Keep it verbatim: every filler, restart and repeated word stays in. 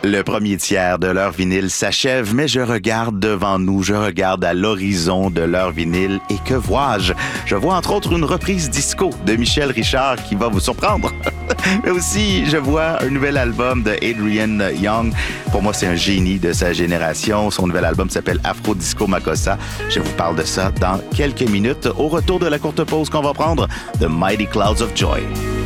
Le premier tiers de leur vinyle s'achève, mais je regarde devant nous, je regarde à l'horizon de leur vinyle et que vois-je? Je vois entre autres une reprise disco de Michel Richard qui va vous surprendre. Mais aussi, je vois un nouvel album de Adrian Young. Pour moi, c'est un génie de sa génération. Son nouvel album s'appelle Afro Disco Makossa. Je vous parle de ça dans quelques minutes. Au retour de la courte pause qu'on va prendre, The Mighty Clouds of Joy.